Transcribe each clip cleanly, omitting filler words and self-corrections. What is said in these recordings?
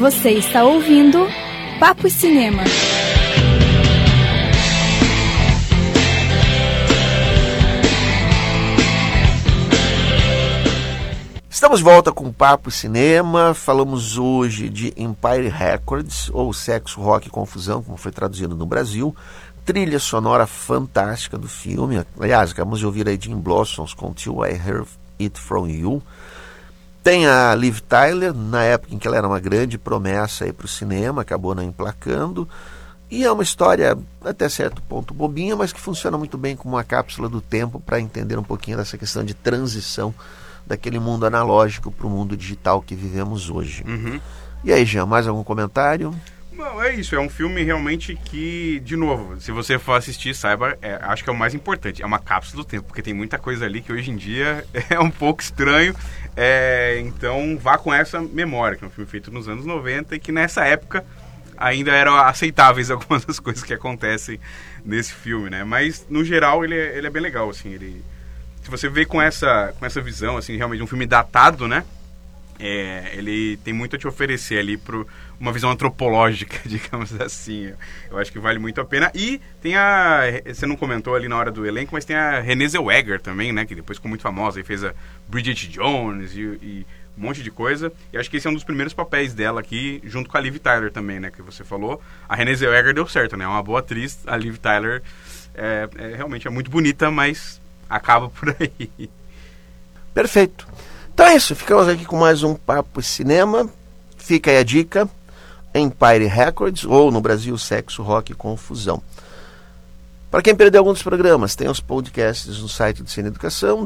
Você está ouvindo Papo Cinema. Estamos de volta com o Papo Cinema. Falamos hoje de Empire Records, ou Sexo, Rock e Confusão, como foi traduzido no Brasil. Trilha sonora fantástica do filme. Aliás, acabamos de ouvir aí Jim Blossoms com Till I Hear It From You. Tem a Liv Tyler, na época em que ela era uma grande promessa para o cinema, acabou não emplacando. E é uma história até certo ponto bobinha, mas que funciona muito bem como uma cápsula do tempo para entender um pouquinho dessa questão de transição daquele mundo analógico para o mundo digital que vivemos hoje. E aí, Jean, mais algum comentário? Não, é isso, é um filme realmente que, de novo, se você for assistir, saiba, acho que é o mais importante, é uma cápsula do tempo, porque tem muita coisa ali que hoje em dia é um pouco estranho, então vá com essa memória, que é um filme feito nos anos 90 e que nessa época ainda eram aceitáveis algumas das coisas que acontecem nesse filme, né? Mas, no geral, ele é bem legal, assim, se você vê com essa visão, assim, realmente um filme datado, né? Ele tem muito a te oferecer ali para uma visão antropológica, digamos assim. Eu acho que vale muito a pena. E tem você não comentou ali na hora do elenco, mas tem a Renée Zellweger também, né? Que depois ficou muito famosa e fez a Bridget Jones e um monte de coisa. E acho que esse é um dos primeiros papéis dela aqui, junto com a Liv Tyler também, né? Que você falou. A Renée Zellweger deu certo, né? É uma boa atriz. A Liv Tyler realmente é muito bonita, mas acaba por aí. Perfeito. Então é isso, ficamos aqui com mais um Papo Cinema. Fica aí a dica, Empire Records, ou no Brasil, Sexo, Rock e Confusão. Para quem perdeu algum dos programas, tem os podcasts no site do Cine Educação,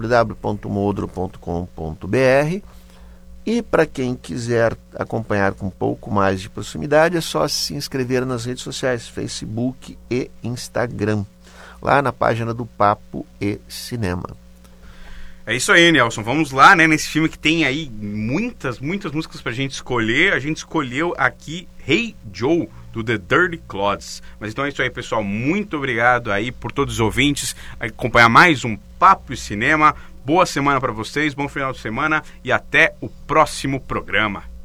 www.modro.com.br. E para quem quiser acompanhar com um pouco mais de proximidade, é só se inscrever nas redes sociais, Facebook e Instagram, lá na página do Papo e Cinema. É isso aí, Nelson. Vamos lá, né? Nesse filme que tem aí muitas músicas pra gente escolher. A gente escolheu aqui Hey Joe, do The Dirty Clods. Mas então é isso aí, pessoal. Muito obrigado aí por todos os ouvintes acompanhar mais um Papo e Cinema. Boa semana pra vocês, bom final de semana e até o próximo programa.